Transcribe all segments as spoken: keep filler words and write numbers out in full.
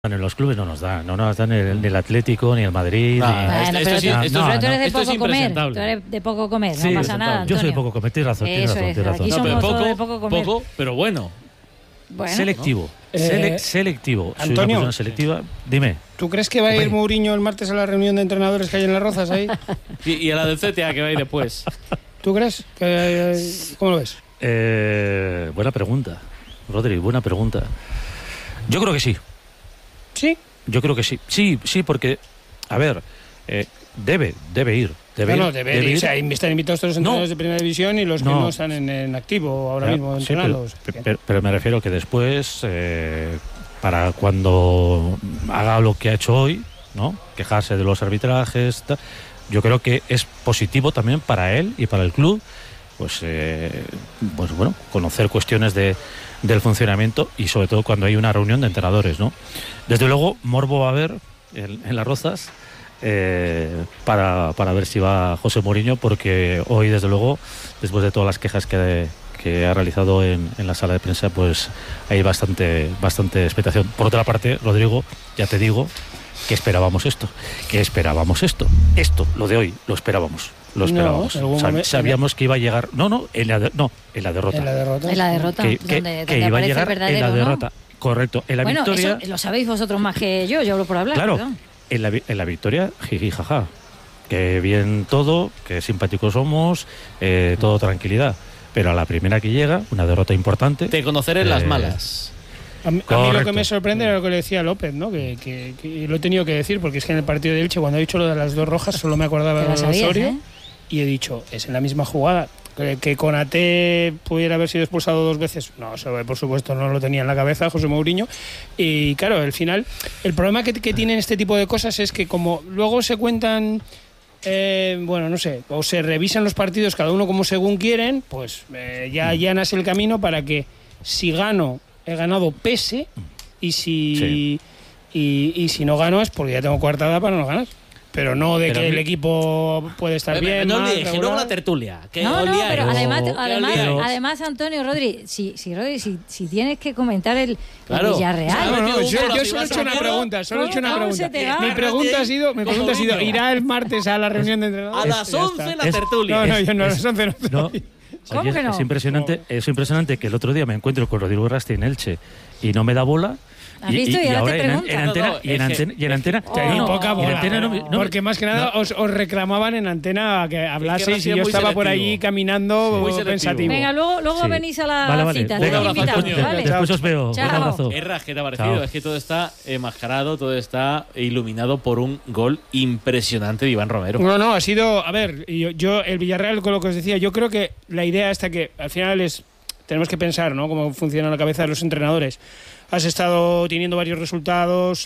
En los clubes no nos dan, no nos dan el, ni el Atlético, ni el Madrid. No, ni... bueno, esto, pero, esto, tú, no, esto, no, pero tú eres no. de poco comer, tú eres de poco comer, sí, no pasa nada, yo soy de Antonio. poco comer, tienes razón, tienes Eso razón, es, tienes razón. aquí No, somos pero todos poco, de poco comer. poco, pero bueno. Bueno, selectivo, ¿no? Sele- Eh, selectivo. Soy Antonio. una persona selectiva. Dime. ¿Tú crees que va a ir Hombre. Mourinho el martes a la reunión de entrenadores que hay en Las Rozas ahí? y, y a la del C T A que va a ir después. ¿Tú crees? Que, ¿Cómo lo ves? Eh, buena pregunta, Rodri, buena pregunta. Yo creo que sí. ¿Sí? Yo creo que sí. Sí, sí, porque, a ver, eh, debe, debe ir. Debe no, ir, no, debe, debe ir. ir. O sea, están invitados todos los entrenadores No. de primera división y los que No. no están en, en activo ahora Ya, mismo sí, entrenando. pero, O sea, que- pero- pero me refiero que después, eh, para cuando haga lo que ha hecho hoy, ¿no? Quejarse de los arbitrajes, ta- yo creo que es positivo también para él y para el club, pues, eh, pues bueno, conocer cuestiones de, del funcionamiento y sobre todo cuando hay una reunión de entrenadores, ¿no? Desde luego, morbo va a haber en, en Las Rozas. Eh, para, para ver si va José Mourinho, porque hoy desde luego, después de todas las quejas que, que ha realizado en, en la sala de prensa, pues hay bastante, bastante expectación. Por otra parte, Rodrigo, ya te digo que esperábamos esto, que esperábamos esto, esto, lo de hoy, lo esperábamos. Lo esperábamos. No, en algún Sab- momento- sabíamos que iba a llegar. No, no, en la, de- no, en la derrota. en la derrota. En la derrota, que, que- donde, que donde iba a aparece el llegar verdadero, en la ¿no? derrota. Correcto. En la Bueno, victoria. eso lo sabéis vosotros más que yo, yo hablo por hablar. Claro, perdón. en la, vi- en la victoria, jiji, jaja. Que bien todo, que simpáticos somos, eh, todo tranquilidad. Pero a la primera que llega, una derrota importante. Te conoceré en las Eh, malas. A mí, a mí lo que Correcto. me sorprende era lo que le decía López, ¿no? Que, que- que lo he tenido que decir, porque es que en el partido de Elche, cuando ha dicho lo de las dos rojas, solo me acordaba Te de la lo de sabías, Osorio. ¿eh? Y he dicho, es en la misma jugada. Que, que Konaté pudiera haber sido expulsado dos veces, no, eso por supuesto no lo tenía en la cabeza José Mourinho. Y claro, al final, el problema que, que tienen este tipo de cosas es que como luego se cuentan, eh, bueno, no sé, o se revisan los partidos cada uno como según quieren, pues eh, ya allanas el camino para que si gano, he ganado pese, y si, Sí. y, y si no gano es porque ya tengo coartada para no ganar. Pero no de Pero que a mí- el equipo puede estar Eh, bien. no mal, olvides, que luego regular. la tertulia. Que No, no, olvidáis. pero Pero- además, que además, olvidáis. además, Antonio, Rodri, si, si, Rodri, si, si tienes que comentar el, el Claro. Villarreal. Claro. No, no, metido yo, un gol yo a solo he hecho una Fibra pregunta, solo he hecho una ¿Cómo pregunta. se te va? Mi pregunta ha sido, mi pregunta ha sido, ¿irá el martes a la reunión de entrenadores? A las Ya once está. la Es- tertulia. No, no, yo no, a Es- las once no. No, estoy. ¿Cómo Oye, que no? es impresionante, es impresionante que el otro día me encuentro con Rodrigo Rasti en Elche y no me da bola. ¿Has visto? Y ahora te en, pregunta. en No, antena, no, y en es que- antena, y en antena, Te di Oh. poca y en bola. antena no me- no- porque más que nada os, os reclamaban en antena que hablaseis Rasti y es yo muy estaba por selectivo. allí caminando Muy selectivo. pensativo. Venga, luego, luego Sí. venís a la Vale, vale. cita. Venga, estáis un abrazo, invitados, Antonio. ¿vale? Después os veo. Chao. Un abrazo. Erras, ¿qué te ha parecido? Chao. Es que todo está enmascarado, todo está iluminado por un gol impresionante de Iván Romero. No, no, ha sido, a ver, yo, yo el Villarreal con lo que os decía, yo creo que la idea esta que al final es, tenemos que pensar, ¿no? Cómo funciona la cabeza de los entrenadores. Has estado teniendo varios resultados,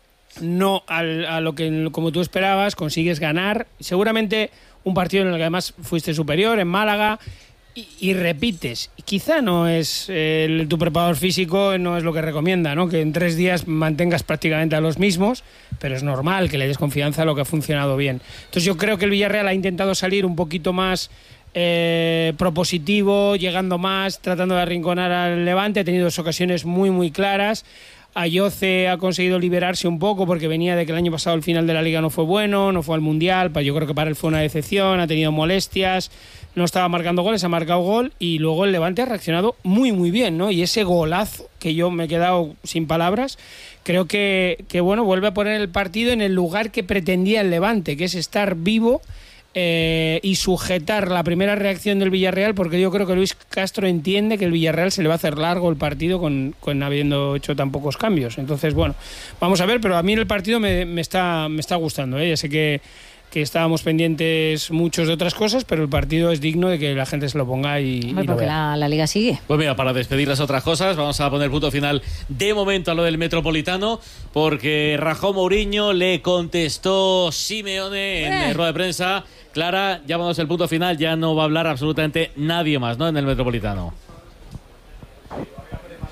no al- a lo que como tú esperabas, consigues ganar, seguramente un partido en el que además fuiste superior en Málaga y, y repites. Quizá no es eh, el- tu preparador físico no es lo que recomienda, ¿no? Que en tres días mantengas prácticamente a los mismos, pero es normal que le des confianza a lo que ha funcionado bien. Entonces yo creo que el Villarreal ha intentado salir un poquito más eh, propositivo, llegando más, tratando de arrinconar al Levante, ha tenido dos ocasiones muy muy claras. Ayoce ha conseguido liberarse un poco porque venía de que el año pasado el final de la Liga no fue bueno, no fue al Mundial, yo creo que para él fue una decepción, ha tenido molestias, no estaba marcando goles, ha marcado gol y luego el Levante ha reaccionado muy muy bien, ¿no? Y ese golazo, que yo me he quedado sin palabras, creo que, que bueno, vuelve a poner el partido en el lugar que pretendía el Levante, que es estar vivo eh, y sujetar la primera reacción del Villarreal, porque yo creo que Luis Castro entiende que el Villarreal se le va a hacer largo el partido con, con habiendo hecho tan pocos cambios. Entonces, bueno, vamos a ver, pero a mí el partido me, me está, me está gustando, ¿eh? Ya sé que, que estábamos pendientes muchos de otras cosas, pero el partido es digno de que la gente se lo ponga y, Hombre, y lo porque vea. la, la liga sigue. Pues mira, para despedir las otras cosas, vamos a poner punto final de momento a lo del Metropolitano, porque rajó Mourinho, le contestó Simeone en Eh. rueda de prensa. Clara, ya vamos al punto final, ya no va a hablar absolutamente nadie más, ¿no? En el Metropolitano.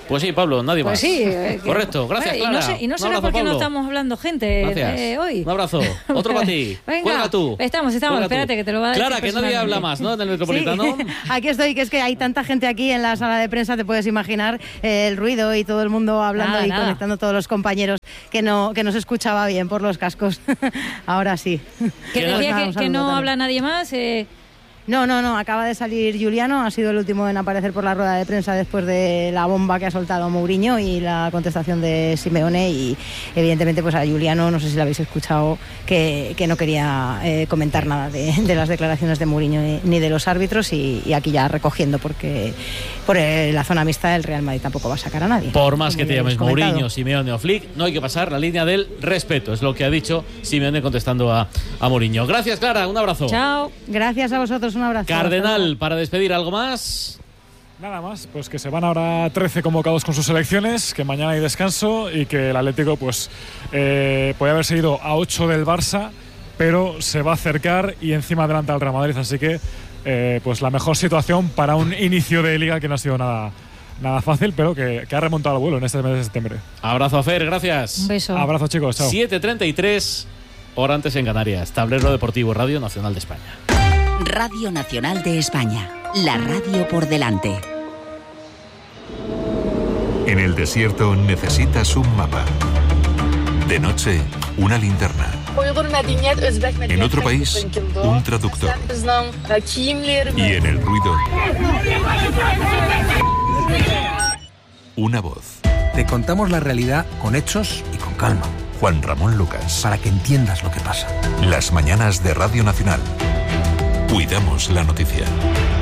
Pues sí, Pablo, nadie Pues más. sí. Eh, Correcto, gracias, bueno, Clara. Y no, sé, y no Un será abrazo, porque Pablo. no estamos hablando gente Gracias. eh, hoy. Un abrazo. Otro para ti. Venga, Cuelga tú. Estamos, estamos. Cuelga tú. Espérate, que te lo va a decir Clara, que nadie personalmente. habla más, ¿no? En el Metropolitano. Sí, aquí estoy, que es que hay tanta gente aquí en la sala de prensa, te puedes imaginar eh, el ruido y todo el mundo hablando Nada, y nada. conectando todos los compañeros que no, que no se escuchaba bien por los cascos. Ahora sí. Que Pues decía nada, que, un que saludo no también. habla nadie más. Eh, No, no, no, acaba de salir Juliano, ha sido el último en aparecer por la rueda de prensa después de la bomba que ha soltado Mourinho y la contestación de Simeone, y evidentemente pues a Juliano, no sé si lo habéis escuchado, que, que no quería eh, comentar nada de, de las declaraciones de Mourinho ni, ni de los árbitros, y, y aquí ya recogiendo porque por eh, la zona mixta el Real Madrid tampoco va a sacar a nadie. Por más que como te ya llames habéis comentado. Mourinho, Simeone o Flick, no hay que pasar la línea del respeto. Es lo que ha dicho Simeone contestando a, a Mourinho. Gracias, Clara. Un abrazo. chao. Gracias a vosotros, un abrazo. Cardenal, para despedir, ¿algo más? Nada más, pues que se van ahora trece convocados con sus selecciones, que mañana hay descanso y que el Atlético pues eh, puede haberse ido a ocho del Barça, pero se va a acercar y encima adelanta al Real Madrid, así que eh, pues la mejor situación para un inicio de liga que no ha sido nada, nada fácil, pero que, que ha remontado el vuelo en este mes de septiembre. Abrazo a Fer, gracias. Un beso. Abrazo, chicos, chao. siete treinta y tres, hora antes en Canarias. Tablero Deportivo, Radio Nacional de España. Radio Nacional de España, la radio por delante. En el desierto necesitas un mapa. De noche, una linterna. En otro país, un traductor. Y en el ruido, una voz. Te contamos la realidad con hechos y con calma, Juan Ramón Lucas. para que entiendas lo que pasa. Las mañanas de Radio Nacional. Cuidamos la noticia.